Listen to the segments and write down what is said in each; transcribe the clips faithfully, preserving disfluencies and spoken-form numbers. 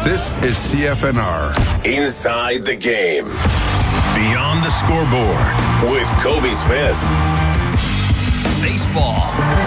This is C F N R. Inside the Game. Beyond the Scoreboard with Kobe Smith. Baseball.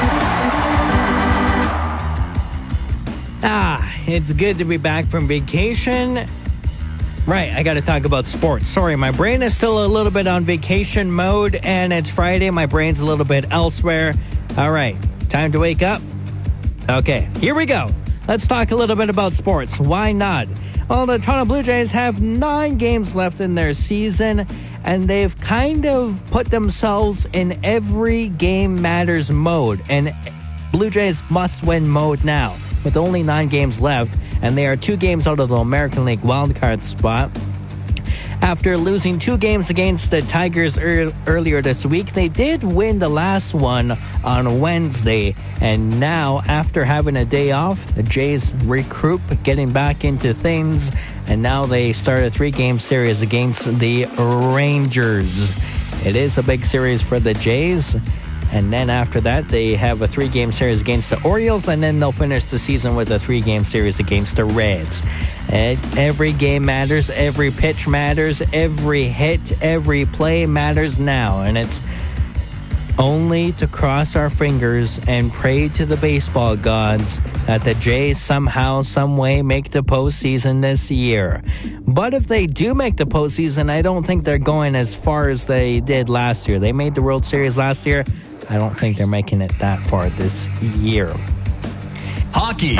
Ah, it's good to be back from vacation. Right, I got to talk about sports. Sorry, my brain is still a little bit on vacation mode, and it's Friday. My brain's a little bit elsewhere. All right, time to wake up. Okay, here we go. Let's talk a little bit about sports. Why not? Well, the Toronto Blue Jays have nine games left in their season, and they've kind of put themselves in every game matters mode, and Blue Jays must-win mode now, with only nine games left, and they are two games out of the American League wildcard spot. After losing two games against the Tigers er- earlier this week, they did win the last one on Wednesday. And now, after having a day off, the Jays regroup, getting back into things. And now they start a three-game series against the Rangers. It is a big series for the Jays. And then after that, they have a three-game series against the Orioles. And then they'll finish the season with a three-game series against the Reds. And every game matters, every pitch matters, every hit, every play matters now. And it's only to cross our fingers and pray to the baseball gods that the Jays somehow, some way make the postseason this year. But if they do make the postseason, I don't think they're going as far as they did last year. They made the World Series last year. I don't think they're making it that far this year. Hockey.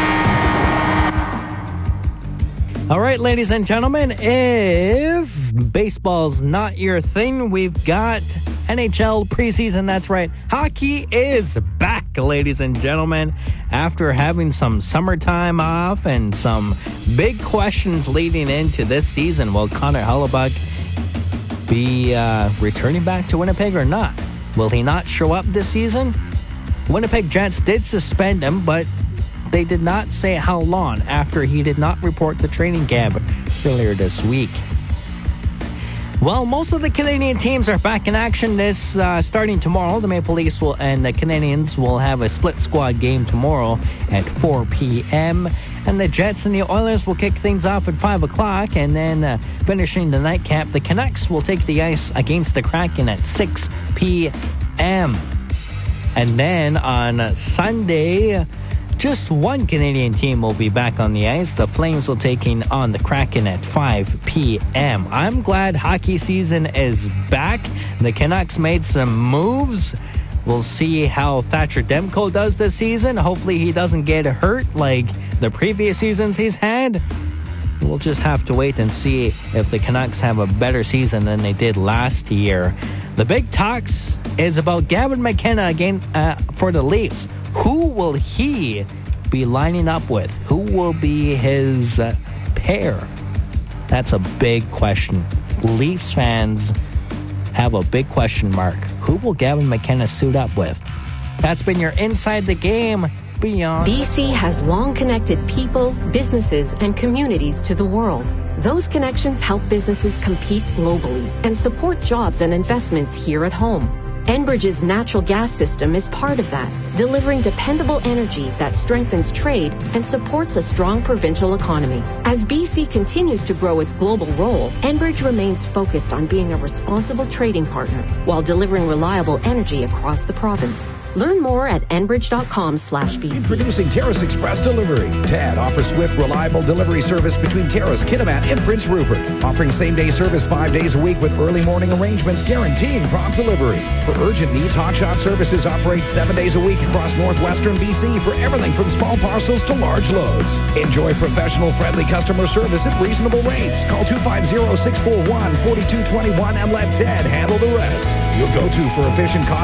All right, ladies and gentlemen, if baseball's not your thing, we've got N H L preseason. That's right. Hockey is back, ladies and gentlemen. After having some summertime off and some big questions leading into this season, will Connor Hellebuyck be uh, returning back to Winnipeg or not? Will he not show up this season? Winnipeg Jets did suspend him, but they did not say how long after he did not report the training camp earlier this week. Well, most of the Canadian teams are back in action this uh, starting tomorrow. The Maple Leafs will, and the Canadians will have a split squad game tomorrow at four p.m. And the Jets and the Oilers will kick things off at five o'clock. And then uh, finishing the nightcap, the Canucks will take the ice against the Kraken at six p.m. And then on Sunday, just one Canadian team will be back on the ice. The Flames will taking on the Kraken at five p.m. I'm glad hockey season is back. The Canucks made some moves. We'll see how Thatcher Demko does this season. Hopefully he doesn't get hurt like the previous seasons he's had. We'll just have to wait and see if the Canucks have a better season than they did last year. The big talks is about Gavin McKenna again uh, for the Leafs. Who will he be lining up with? Who will be his uh, pair? That's a big question. Leafs fans have a big question mark. Who will Gavin McKenna suit up with? That's been your Inside the Game. Beyond. B C has long connected people, businesses, and communities to the world. Those connections help businesses compete globally and support jobs and investments here at home. Enbridge's natural gas system is part of that, delivering dependable energy that strengthens trade and supports a strong provincial economy. As B C continues to grow its global role, Enbridge remains focused on being a responsible trading partner while delivering reliable energy across the province. Learn more at enbridge.com slash BC. Introducing Terrace Express Delivery. T A D offers swift, reliable delivery service between Terrace, Kitimat, and Prince Rupert. Offering same-day service five days a week with early morning arrangements guaranteeing prompt delivery. For urgent needs, Hotshot Services operates seven days a week across northwestern B C for everything from small parcels to large loads. Enjoy professional, friendly customer service at reasonable rates. Call two five zero, six four one, four two two one and let Ted handle the rest. Your go-to for efficient cost